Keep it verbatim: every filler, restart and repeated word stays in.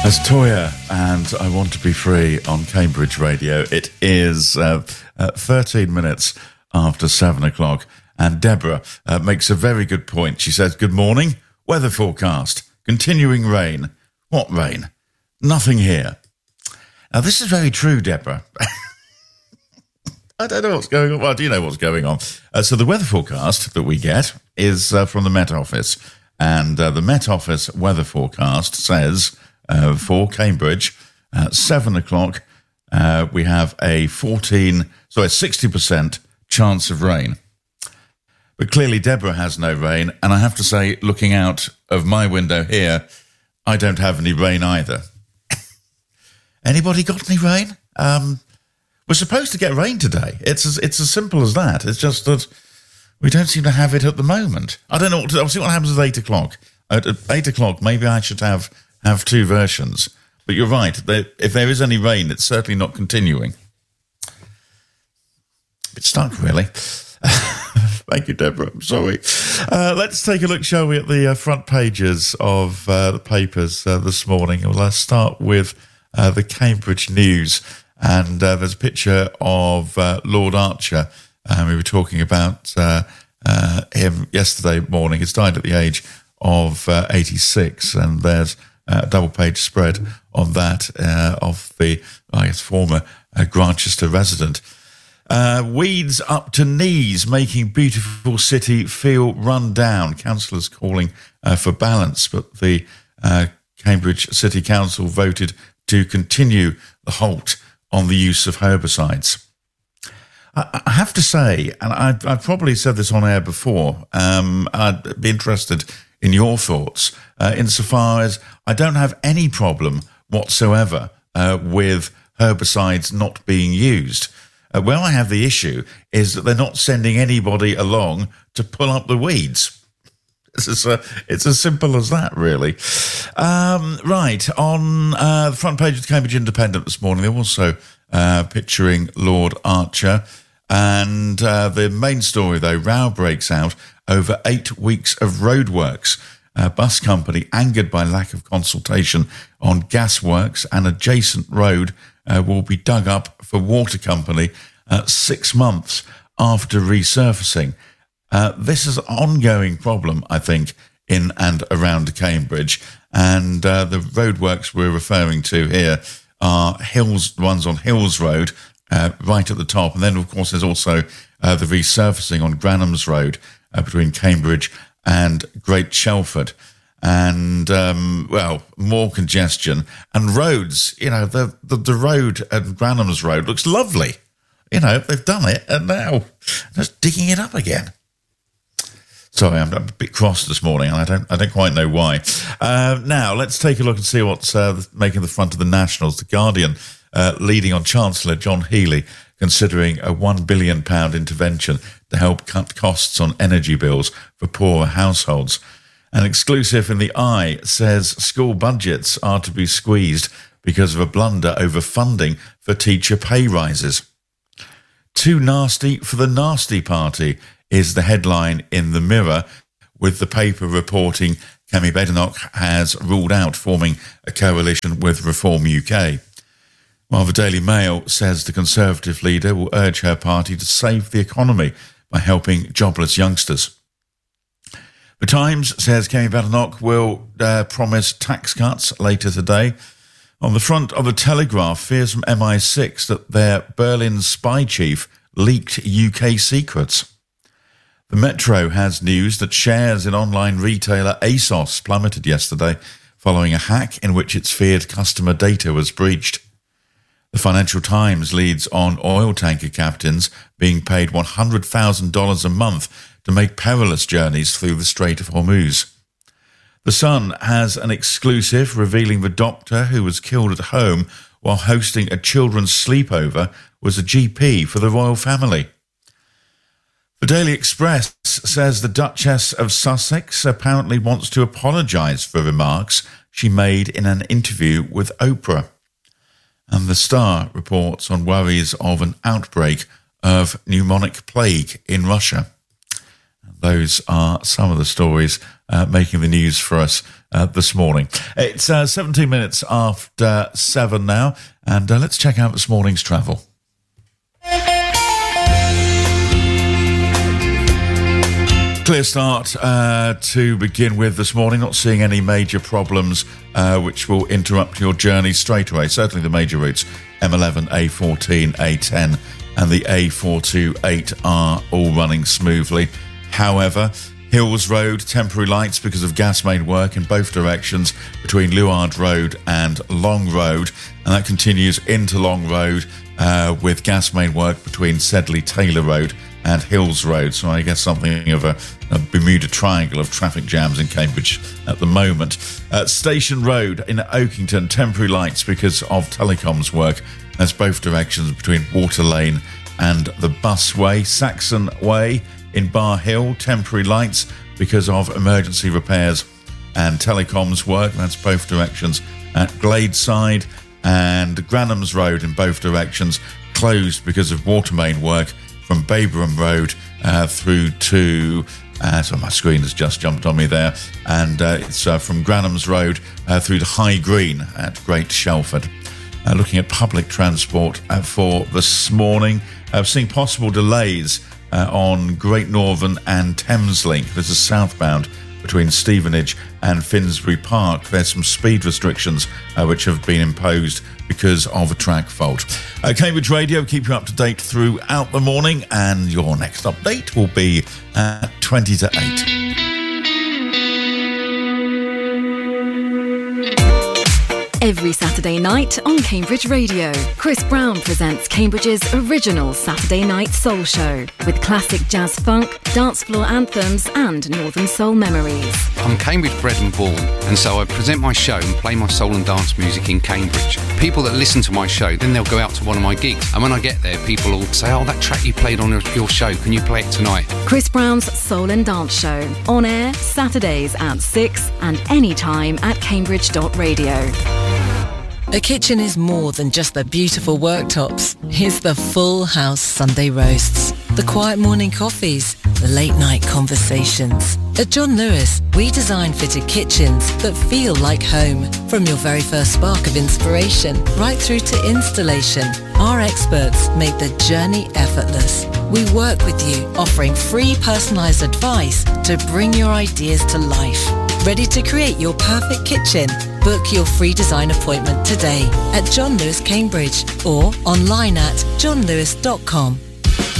As Toya and I Want to Be Free on Cambridge Radio. It is uh, uh, thirteen minutes after seven o'clock, and Deborah uh, makes a very good point. She says, good morning, weather forecast, continuing rain. What rain? Nothing here. Now, this is very true, Deborah. I don't know what's going on. Well, do you know what's going on? Uh, so the weather forecast that we get is uh, from the Met Office, and uh, the Met Office weather forecast says... Uh, for Cambridge, at seven o'clock, uh, we have a fourteen, sorry, sixty percent chance of rain. But clearly Deborah has no rain, and I have to say, looking out of my window here, I don't have any rain either. Anybody got any rain? Um, we're supposed to get rain today. It's as, it's as simple as that. It's just that we don't seem to have it at the moment. I don't know. What to, I'll see what happens at eight o'clock. At, at eight o'clock, maybe I should have... have two versions. But you're right, if there is any rain, it's certainly not continuing. A bit stuck, really. Thank you, Deborah. I'm sorry. Uh, let's take a look, shall we, at the uh, front pages of uh, the papers uh, this morning. Well, let's start with uh, the Cambridge News. And uh, there's a picture of uh, Lord Archer. Um, we were talking about uh, uh, him yesterday morning. He's died at the age of uh, eighty-six, and there's a double-page spread on that uh, of the, I guess, former uh, Grantchester resident. Uh, weeds up to knees, making beautiful city feel run down. Councillors calling uh, for balance, but the uh, Cambridge City Council voted to continue the halt on the use of herbicides. I, I have to say, and I've, I've probably said this on air before, um, I'd be interested in your thoughts, uh, insofar as I don't have any problem whatsoever uh, with herbicides not being used. Uh, where I have the issue is that they're not sending anybody along to pull up the weeds. It's as, uh, it's as simple as that, really. Um, right, on uh, the front page of the Cambridge Independent this morning, they're also uh, picturing Lord Archer. And uh, the main story, though, row breaks out over eight weeks of roadworks. A bus company angered by lack of consultation on gasworks and adjacent road uh, will be dug up for water company uh, six months after resurfacing. Uh, this is an ongoing problem, I think, in and around Cambridge. And uh, the roadworks we're referring to here are Hills, ones on Hills Road, uh, right at the top. And then, of course, there's also uh, the resurfacing on Granham's Road, Uh, between Cambridge and Great Shelford. And, um, well, more congestion. And roads, you know, the, the, the road at Granham's Road looks lovely. You know, they've done it, and now just digging it up again. Sorry, I'm, I'm a bit cross this morning, and I don't I don't quite know why. Uh, now, let's take a look and see what's uh, making the front of the Nationals. The Guardian uh, leading on Chancellor John Healey, considering a one billion pounds intervention to help cut costs on energy bills for poorer households. An exclusive in the Eye says school budgets are to be squeezed because of a blunder over funding for teacher pay rises. Too nasty for the nasty party is the headline in the Mirror, with the paper reporting Kemi Badenoch has ruled out forming a coalition with Reform U K. While the Daily Mail says the Conservative leader will urge her party to save the economy by helping jobless youngsters. The Times says Kemi Badenoch will uh, promise tax cuts later today. On the front of the Telegraph, fears from M I six that their Berlin spy chief leaked U K secrets. The Metro has news that shares in online retailer ASOS plummeted yesterday following a hack in which it's feared customer data was breached. The Financial Times leads on oil tanker captains being paid one hundred thousand dollars a month to make perilous journeys through the Strait of Hormuz. The Sun has an exclusive revealing the doctor who was killed at home while hosting a children's sleepover was a G P for the royal family. The Daily Express says the Duchess of Sussex apparently wants to apologise for remarks she made in an interview with Oprah. And the Star reports on worries of an outbreak of pneumonic plague in Russia. And those are some of the stories uh, making the news for us uh, this morning. It's uh, seventeen minutes after seven now, and uh, let's check out this morning's travel. Clear start uh, to begin with this morning. Not seeing any major problems uh, which will interrupt your journey straight away. Certainly the major routes, M eleven, A fourteen, A ten and the A four twenty-eight are all running smoothly. However, Hills Road, temporary lights because of gas main work in both directions between Luard Road and Long Road, and that continues into Long Road uh, with gas main work between Sedley Taylor Road and Hills Road. So I guess something of a, a Bermuda Triangle of traffic jams in Cambridge at the moment. Uh, Station Road in Oakington, temporary lights because of telecoms work. That's both directions between Water Lane and the Busway. Saxon Way in Bar Hill, temporary lights because of emergency repairs and telecoms work. That's both directions at Gladeside. And Granham's Road in both directions closed because of water main work from Baberham Road uh, through to, uh, so my screen has just jumped on me there, and uh, it's uh, from Granham's Road uh, through to High Green at Great Shelford. Uh, looking at public transport uh, for this morning, I've seen possible delays uh, on Great Northern and Thameslink. This is southbound between Stevenage and Finsbury Park. There's some speed restrictions uh, which have been imposed because of a track fault. Uh, Cambridge Radio keep you up to date throughout the morning, and your next update will be at twenty to eight. Every Saturday night on Cambridge Radio, Chris Brown presents Cambridge's original Saturday night soul show with classic jazz funk, dance floor anthems and northern soul memories. I'm Cambridge bred and born, and so I present my show and play my soul and dance music in Cambridge. People that listen to my show, then they'll go out to one of my gigs, and when I get there, people will say, oh, that track you played on your, your show, can you play it tonight? Chris Brown's Soul and Dance Show, on air Saturdays at six and anytime at cambridge dot radio. A kitchen is more than just the beautiful worktops. Here's the full house Sunday roasts, the quiet morning coffees, the late night conversations. At John Lewis, we design fitted kitchens that feel like home. From your very first spark of inspiration, right through to installation, our experts make the journey effortless. We work with you, offering free personalised advice to bring your ideas to life. Ready to create your perfect kitchen? Book your free design appointment today at John Lewis Cambridge or online at john lewis dot com.